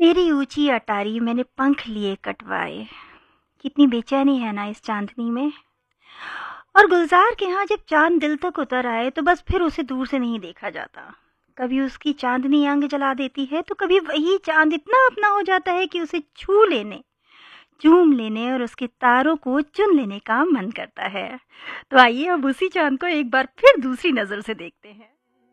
तेरी ऊंची अटारी मैंने पंख लिए कटवाए। कितनी बेचैनी है ना इस चांदनी में। और गुलजार के यहाँ जब चांद दिल तक उतर आए तो बस फिर उसे दूर से नहीं देखा जाता। कभी उसकी चांदनी अंग जला देती है तो कभी वही चांद इतना अपना हो जाता है कि उसे छू लेने, चूम लेने और उसके तारों को चुन लेने का मन करता है। तो आइए अब उसी चांद को एक बार फिर दूसरी नजर से देखते हैं।